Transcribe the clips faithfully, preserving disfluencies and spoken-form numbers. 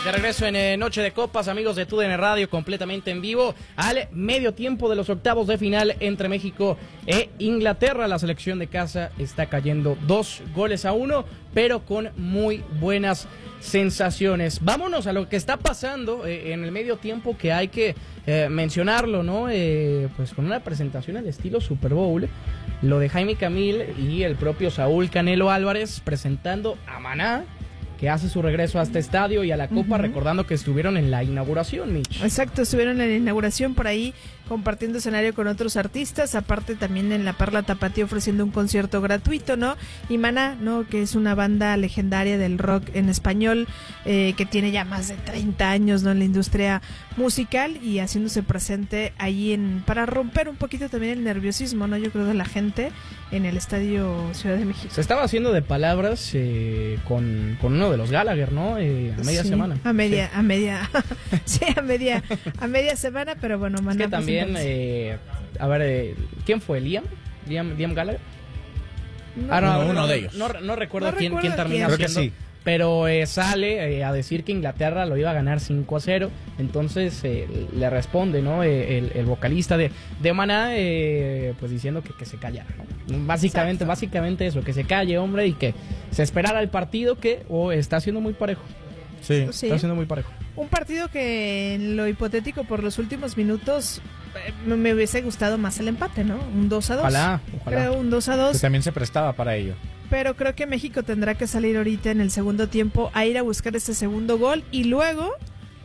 De regreso en eh, Noche de Copas, amigos de T U D N Radio, completamente en vivo, al medio tiempo de los octavos de final entre México e Inglaterra. La selección de casa está cayendo dos goles a uno, pero con muy buenas sensaciones. Vámonos a lo que está pasando eh, en el medio tiempo, que hay que eh, mencionarlo, ¿no? Eh, pues con una presentación al estilo Super Bowl, lo de Jaime Camil y el propio Saúl Canelo Álvarez presentando a Maná, que hace su regreso a este estadio y a la Copa, uh-huh. recordando que estuvieron en la inauguración, Mitch. Exacto, estuvieron en la inauguración por ahí, compartiendo escenario con otros artistas, aparte también en la Perla Tapatía ofreciendo un concierto gratuito, ¿no? Y Maná, ¿no? Que es una banda legendaria del rock en español, eh, que tiene ya más de treinta años, ¿no? En la industria musical y haciéndose presente ahí en, para romper un poquito también el nerviosismo, ¿no? Yo creo de la gente en el Estadio Ciudad de México. Se estaba haciendo de palabras eh, con, con uno de los Gallagher, ¿no? Eh, a media sí, semana. A media, sí. a media, sí, a media, a media semana, pero bueno, Maná. Es que también, eh, a ver, eh, ¿quién fue? ¿Liam? ¿Liam, Liam Gallagher? No, ah, no, uno, uno de ellos. No, no recuerdo no quién, recuerdo quién termina quién. siendo. Creo que sí. Pero eh, sale eh, a decir que Inglaterra lo iba a ganar cinco a cero. Entonces eh, le responde, ¿no? Eh, el, el vocalista de, de Maná, eh, pues diciendo que, que se callara, ¿no? Básicamente, básicamente eso, que se calle, hombre, y que se esperara el partido, que oh, está siendo muy parejo. Sí, sí, está siendo muy parejo. Un partido que en lo hipotético por los últimos minutos eh, me hubiese gustado más el empate, ¿no? Un dos a dos. Ojalá, ojalá. Creo un dos a dos. Que también se prestaba para ello. Pero creo que México tendrá que salir ahorita en el segundo tiempo a ir a buscar ese segundo gol y luego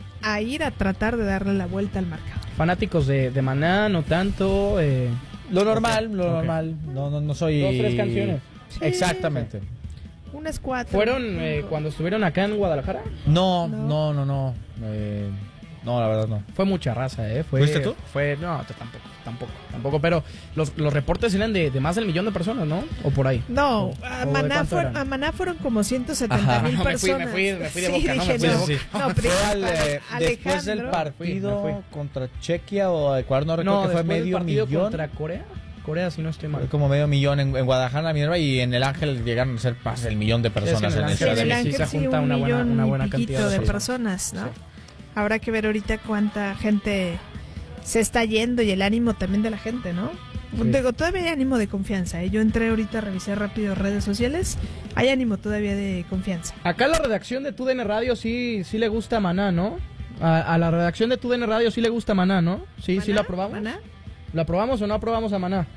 a ir a tratar de darle la vuelta al marcador. Fanáticos de, de Maná, no tanto. Eh... Lo normal, okay. lo normal. Okay. No, no, no soy. Dos, tres canciones. Sí. Exactamente. Unas cuatro. ¿Fueron eh, cuando estuvieron acá en Guadalajara? No, no, no, no. no. Eh, no, la verdad no. Fue mucha raza, ¿eh? Fue, ¿Fuiste tú? Fue, no, tampoco, tampoco, tampoco. Pero los, los reportes eran de, de más del millón de personas, ¿no? ¿O por ahí? No, o, a, o Maná fueron, a Maná fueron como ciento setenta mil personas. Me fui, me fui, me fui de sí, boca, dije, no, me fui no, de boca. Sí. No, Fue al, eh, después del Alejandro. partido Fui, me fui. contra Chequia o Ecuador, no recuerdo No, que fue después del medio partido millón. contra Corea. Corea, si no estoy mal. Fue como medio millón en, en Guadalajara, Minerva, y en el Ángel llegaron a ser más del millón de personas Sí, en en el ese Ángel, En el sí, Ángel se sí, junta un una buena- millón una y buena piquito cantidad de de personas, ¿no? Sí. Habrá que ver ahorita cuánta gente se está yendo y el ánimo también de la gente, ¿no? Sí. Digo, todavía hay ánimo de confianza, ¿eh? Yo entré ahorita, revisé rápido redes sociales, hay ánimo todavía de confianza. Acá la redacción de T U D N Radio sí, sí le gusta Maná, ¿no? A, a la redacción de T U D N Radio sí le gusta Maná, ¿no? Sí, ¿Maná? sí la aprobamos. ¿Maná? ¿Lo aprobamos o no aprobamos a Maná?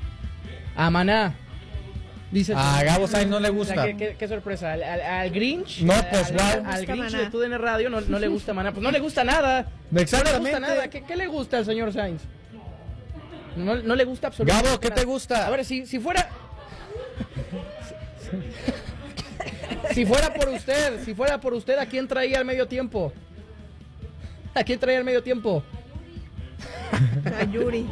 A Maná. Dice A Gabo Sainz no le gusta. O sea, ¿qué, qué, qué sorpresa? ¿Al, al, al Grinch? No, Al- pues, al, wow. al, Gusta Grinch Maná. de T U D N Radio no, no le gusta Maná. Pues no le gusta nada. Exactamente. No le gusta nada. ¿Qué, qué le gusta al señor Sainz? No, no le gusta absolutamente Gabo, ¿qué nada. te gusta? A ver, si, si fuera... Si fuera por usted, si fuera por usted, ¿a quién traía al medio tiempo? ¿A quién traía al medio tiempo? A Yuri.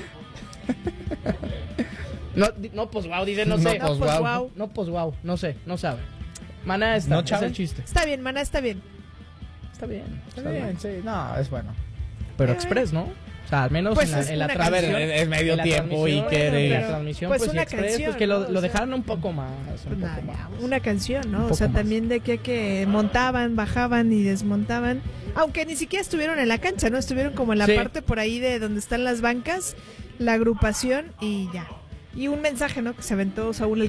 No, di- no, pues wow, dice, no No, sé. pues, pues, wow. wow. No, pues wow, no sé, no sabe. Maná está, ¿No, es Chávez? el chiste. Está bien, Maná, está bien. Está bien, Está bien, sí. No, es bueno. Pero Eh. Express, ¿no? O sea, al menos Pues en la, es en la una transmisión. A ver, es medio en la tiempo transmisión, y quiere- en la Pero, transmisión, pues, pues, una y Express, canción, pues que lo, ¿no? O lo sea, dejaron un poco más, un Pues poco nada, más. una canción, Un ¿no? O poco sea, más. también de que, que montaban, bajaban y desmontaban. Aunque ni siquiera estuvieron en la cancha, ¿no? Estuvieron como en la Sí. parte por ahí de donde están las bancas, la agrupación y ya. Y un mensaje, ¿no? Que se aventó Saúl